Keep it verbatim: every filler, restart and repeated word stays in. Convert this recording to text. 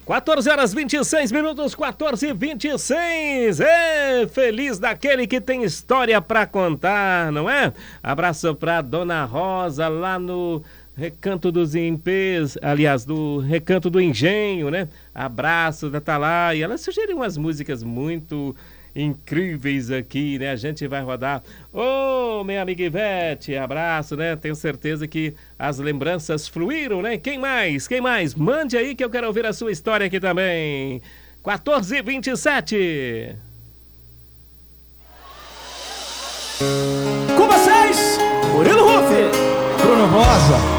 quatorze horas e vinte e seis minutos, quatorze e vinte e seis. É, feliz daquele que tem história pra contar, não é? Abraço pra Dona Rosa lá no Recanto dos Impês, aliás, do Recanto do Engenho, né? Abraço da tá lá. E ela sugeriu umas músicas muito incríveis aqui, né? A gente vai rodar. Ô, oh, minha amiga Ivete, abraço, né? Tenho certeza que as lembranças fluíram, né? Quem mais? Quem mais? Mande aí que eu quero ouvir a sua história aqui também. quatorze e vinte e sete. Com vocês, Murilo Rufi, Bruno Rosa.